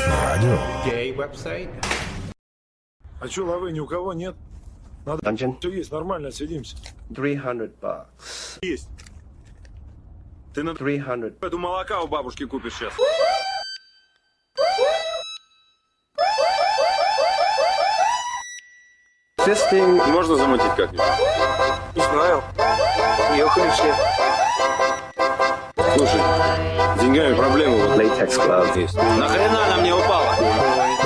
На радио. Gay website. А чё, лавы ни у кого нет? Надо, Dungeon. все есть, нормально, сидимся. $300. Есть. Ты на 300. эту молока у бабушки купишь сейчас. Existing Можно замутить как-нибудь? Не знаю. Ехали все. Слушай, с деньгами проблемы вот latex glove. есть. Нахрена она мне упала?